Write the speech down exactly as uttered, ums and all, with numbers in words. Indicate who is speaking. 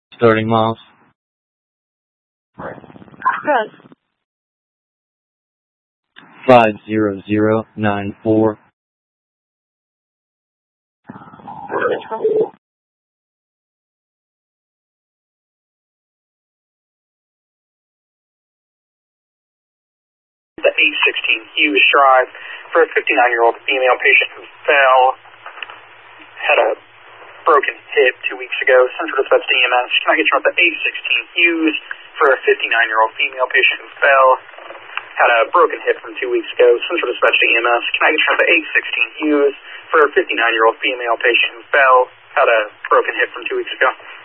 Speaker 1: Starting miles.
Speaker 2: Press.
Speaker 1: Five zero zero nine four.
Speaker 3: The eight sixteen Hughes Drive for a fifty-nine-year-old female patient who fell, had a broken hip two weeks ago. Central Dispatch to E M S. Can I get you on the eight sixteen Hughes for a fifty-nine-year-old female patient who fell, had a broken hip from two weeks ago. Central Dispatch to E M S. Can I get you on the eight sixteen Hughes for a fifty-nine-year-old female patient who fell, had a broken hip from two weeks ago?